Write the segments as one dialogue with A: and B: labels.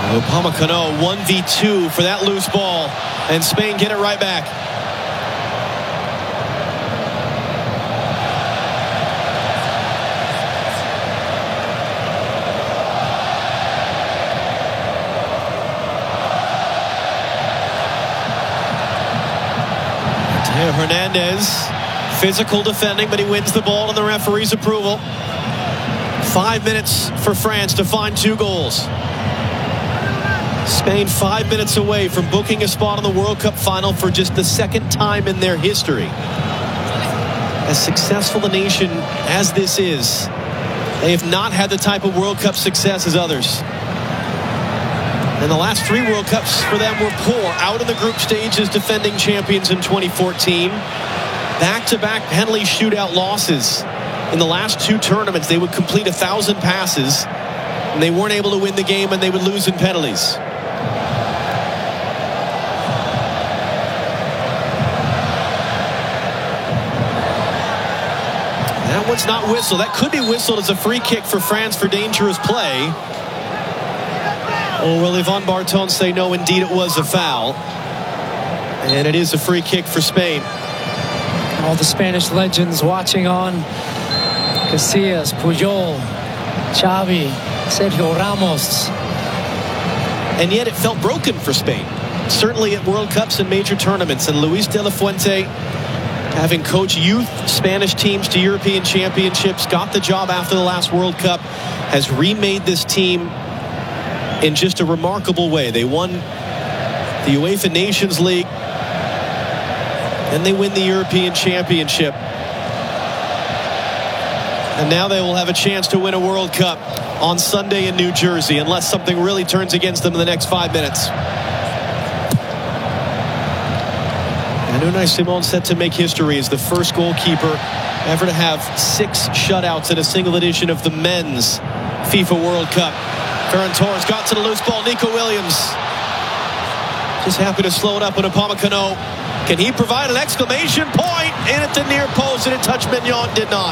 A: Upamecano 1v2 for that loose ball, and Spain get it right back. Theo Hernandez, physical defending, but he wins the ball and the referee's approval. 5 minutes for France to find 2 goals. Spain 5 minutes away from booking a spot in the World Cup final for just the second time in their history. As successful a nation as this is, they have not had the type of World Cup success as others. And the last 3 World Cups for them were poor. Out in the group stage as defending champions in 2014. Back-to-back penalty shootout losses. In the last 2 tournaments, they would complete 1,000 passes, and they weren't able to win the game, and they would lose in penalties. That one's not whistled. That could be whistled as a free kick for France for dangerous play. Or will Yvonne Barton say no, indeed it was a foul. And it is a free kick for Spain.
B: All the Spanish legends watching on. Casillas, Puyol, Xavi, Sergio Ramos.
A: And yet it felt broken for Spain. Certainly at World Cups and major tournaments. And Luis de la Fuente, having coached youth Spanish teams to European championships, got the job after the last World Cup, has remade this team in just a remarkable way. They won the UEFA Nations League, and they win the European Championship. And now they will have a chance to win a World Cup on Sunday in New Jersey, unless something really turns against them in the next 5 minutes. And Unai Simon set to make history as the first goalkeeper ever to have 6 shutouts in a single edition of the men's FIFA World Cup. Ferran Torres got to the loose ball. Nico Williams just happy to slow it up with Upamecano. Can he provide an exclamation point? In at the near post, and it touched Mignon, did not.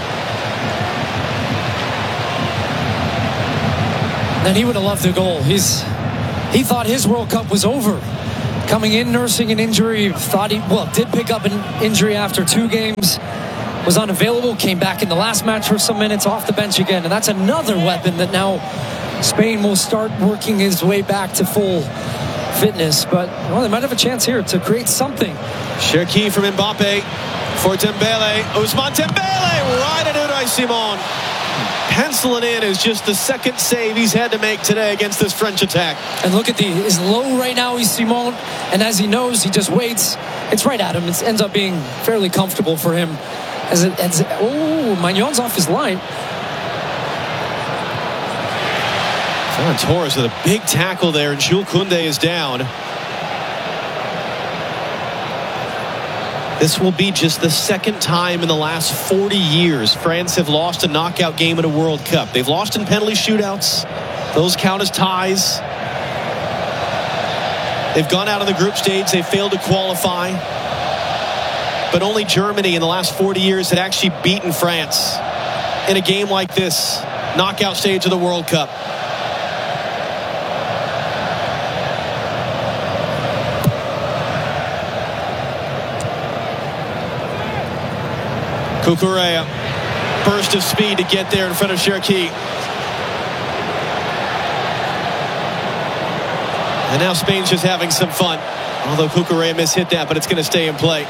B: And he would have loved the goal. He thought his World Cup was over. Coming in, nursing an injury, did pick up an injury after 2 games. Was unavailable, came back in the last match for some minutes, off the bench again. And that's another weapon that now Spain will start working his way back to full fitness. But they might have a chance here to create something.
A: Cherki from Mbappe for Dembele. Ousmane Dembele right at Unai Simon. Penciling in is just the second save he's had to make today against this French attack.
B: And look at his low right now. He's Simon, and as he knows, he just waits. It's right at him. It ends up being fairly comfortable for him. Mignon's off his line.
A: Ferran Torres with a big tackle there, and Jules Koundé is down. This will be just the second time in the last 40 years France have lost a knockout game in a World Cup. They've lost in penalty shootouts. Those count as ties. They've gone out of the group stage. They failed to qualify. But only Germany in the last 40 years had actually beaten France in a game like this, knockout stage of the World Cup. Cucurella, burst of speed to get there in front of Cherki. And now Spain's just having some fun. Although Cucurella mishit that, but it's going to stay in play.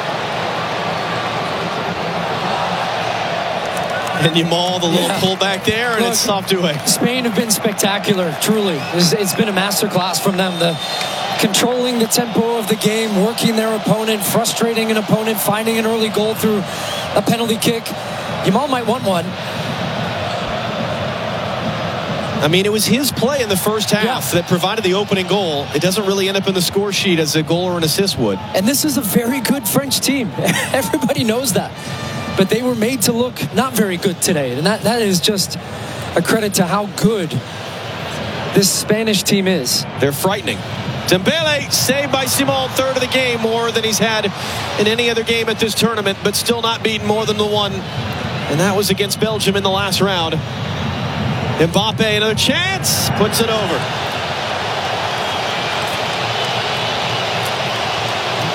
A: And you maul the little pullback there, and it's soft away.
B: Spain have been spectacular, truly. It's been a masterclass from them. Controlling the tempo of the game, working their opponent, frustrating an opponent, finding an early goal through a penalty kick. Yamal might want one.
A: I mean, it was his play in the first half that provided the opening goal. It doesn't really end up in the score sheet as a goal or an assist would.
B: And this is a very good French team. Everybody knows that. But they were made to look not very good today. And that is just a credit to how good this Spanish team is.
A: They're frightening. Dembele saved by Simon, third of the game, more than he's had in any other game at this tournament, but still not beaten more than the one. And that was against Belgium in the last round. Mbappe, another chance, puts it over.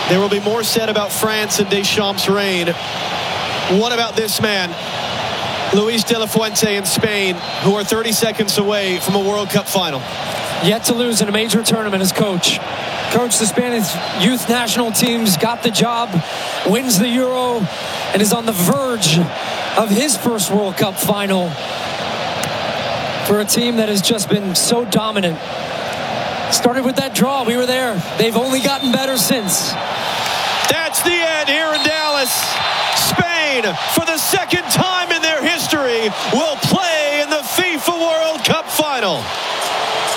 A: There will be more said about France and Deschamps' reign. What about this man, Luis de la Fuente in Spain, who are 30 seconds away from a World Cup final?
B: Yet to lose in a major tournament as coach. Coached the Spanish youth national teams, got the job, wins the Euro, and is on the verge of his first World Cup final for a team that has just been so dominant. Started with that draw. We were there. They've only gotten better since.
A: That's the end here in Dallas. Spain, for the second time in their history, will